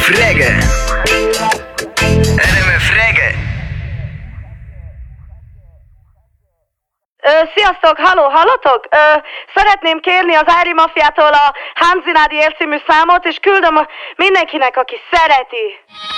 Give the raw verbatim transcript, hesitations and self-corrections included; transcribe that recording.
reggae. en em ef reggae. Ö, sziasztok, halló, hallotok? Ö, szeretném kérni az Ári Mafiától a Hanzinádi él című számot, és küldöm a mindenkinek, aki szereti.